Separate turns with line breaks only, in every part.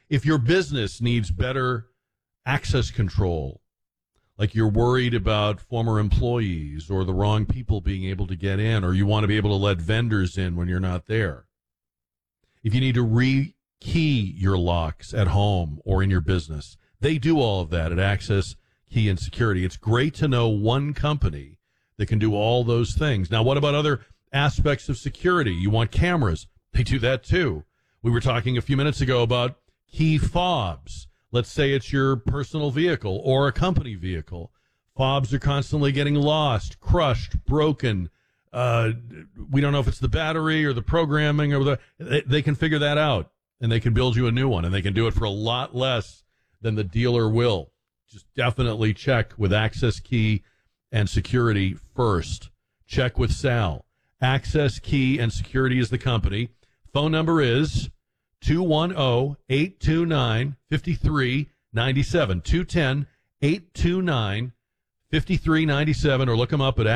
If your business needs better access control, like you're worried about former employees or the wrong people being able to get in, or you want to be able to let vendors in when you're not there. If you need to re-key your locks at home or in your business, they do all of that at Access Key and Security. It's great to know one company that can do all those things. Now, what about other aspects of security? You want cameras. They do that too. We were talking a few minutes ago about key fobs. Let's say it's your personal vehicle or a company vehicle. Fobs are constantly getting lost, crushed, broken. We don't know if it's the battery or the programming or they can figure that out, and they can build you a new one, and they can do it for a lot less than the dealer will. Just definitely check with Access Key and Security first. Check with Sal. Access Key and Security is the company. Phone number is 210-829-5397. 210-829-5397, or look them up at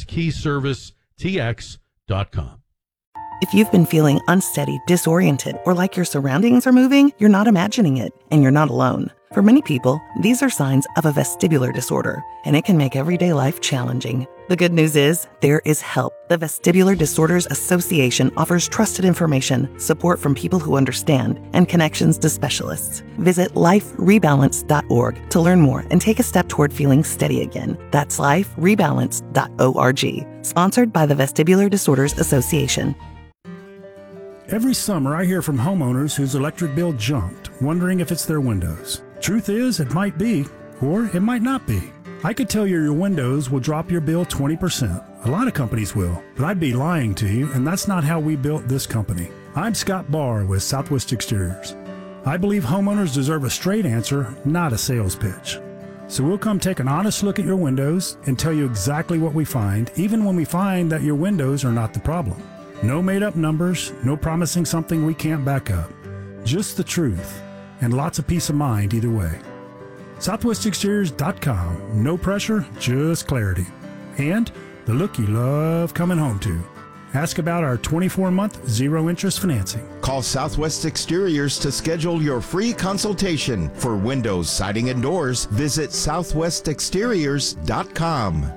accesskeyservicetx.com.
If you've been feeling unsteady, disoriented, or like your surroundings are moving, you're not imagining it, and you're not alone. For many people, these are signs of a vestibular disorder, and it can make everyday life challenging. The good news is, there is help. The Vestibular Disorders Association offers trusted information, support from people who understand, and connections to specialists. Visit liferebalance.org to learn more and take a step toward feeling steady again. That's liferebalance.org. Sponsored by the Vestibular Disorders Association.
Every summer, I hear from homeowners whose electric bill jumped, wondering if it's their windows. Truth is, it might be, or it might not be. I could tell you your windows will drop your bill 20%. A lot of companies will, but I'd be lying to you, and that's not how we built this company. I'm Scott Barr with Southwest Exteriors. I believe homeowners deserve a straight answer, not a sales pitch. So we'll come take an honest look at your windows and tell you exactly what we find, even when we find that your windows are not the problem. No made-up numbers, no promising something we can't back up. Just the truth, and lots of peace of mind either way. SouthwestExteriors.com. No pressure, just clarity. And the look you love coming home to. Ask about our 24-month zero-interest financing.
Call Southwest Exteriors to schedule your free consultation. For windows, siding, and doors, visit SouthwestExteriors.com.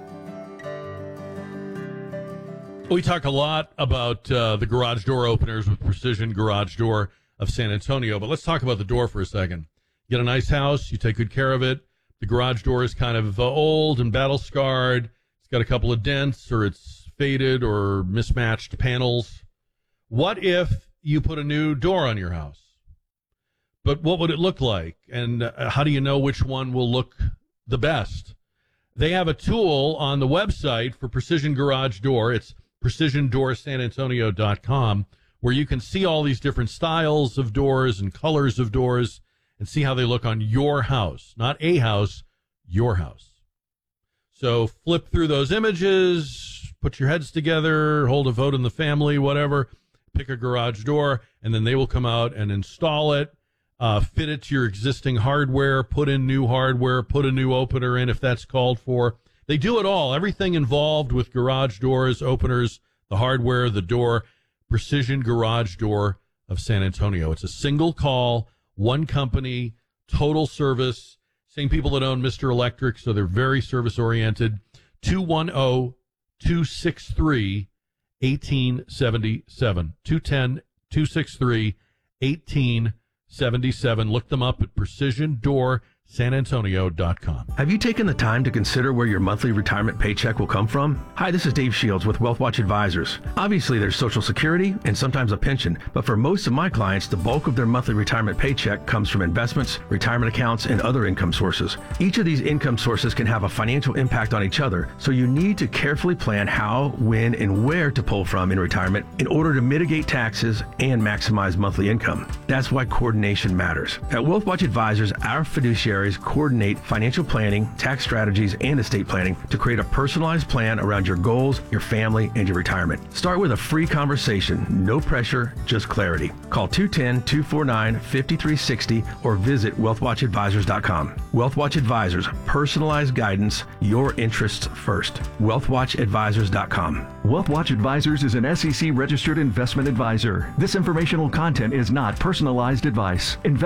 We talk a lot about the garage door openers with Precision Garage Door of San Antonio, but let's talk about the door for a second. You get a nice house, you take good care of it. The garage door is kind of old and battle-scarred. It's got a couple of dents, or it's faded or mismatched panels. What if you put a new door on your house? But what would it look like? And how do you know which one will look the best? They have a tool on the website for Precision Garage Door. It's PrecisionDoorSanAntonio.com, where you can see all these different styles of doors and colors of doors and see how they look on your house. Not a house, your house. So flip through those images, put your heads together, hold a vote in the family, whatever, pick a garage door, and then they will come out and install it, fit it to your existing hardware, put in new hardware, put a new opener in if that's called for. They do it all, everything involved with garage doors, openers, the hardware, the door. Precision Garage Door of San Antonio. It's a single call, one company, total service. Same people that own Mr. Electric, so they're very service-oriented. 210-263-1877. 210-263-1877. Look them up at PrecisionDoorSanAntonio.com.
Have you taken the time to consider where your monthly retirement paycheck will come from? Hi, this is Dave Shields with WealthWatch Advisors. Obviously, there's Social Security and sometimes a pension, but for most of my clients, the bulk of their monthly retirement paycheck comes from investments, retirement accounts, and other income sources. Each of these income sources can have a financial impact on each other, so you need to carefully plan how, when, and where to pull from in retirement in order to mitigate taxes and maximize monthly income. That's why coordination matters. At WealthWatch Advisors, our fiduciaries coordinate financial planning, tax strategies, and estate planning to create a personalized plan around your goals, your family, and your retirement. Start with a free conversation. No pressure, just clarity. Call 210-249-5360 or visit wealthwatchadvisors.com. WealthWatch Advisors, personalized guidance, your interests first. wealthwatchadvisors.com.
WealthWatch Advisors is an SEC-registered investment advisor. This informational content is not personalized advice.